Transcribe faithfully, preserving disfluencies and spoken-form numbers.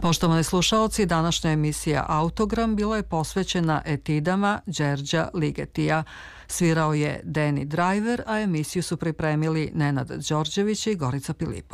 Poštovani slušaoci, današnja emisija Autogram bila je posvećena etidama Đerđa Ligetija. Svirao je Danny Driver, a emisiju su pripremili Nenad Đorđević i Gorica Pilipović.